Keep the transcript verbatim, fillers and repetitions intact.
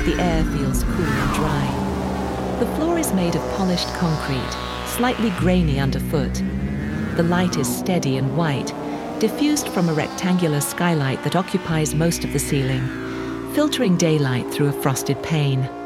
The air feels cool and dry. The floor is made of polished concrete, slightly grainy underfoot. The light is steady and white, diffused from a rectangular skylight that occupies most of the ceiling, filtering daylight through a frosted pane.